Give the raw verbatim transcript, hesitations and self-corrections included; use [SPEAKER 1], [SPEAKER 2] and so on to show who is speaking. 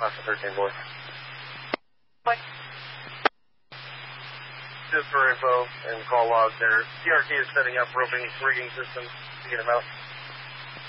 [SPEAKER 1] Alpha thirteen boy.
[SPEAKER 2] What?
[SPEAKER 1] Just for info and call log there. C R T is setting up roping rigging systems to get him out.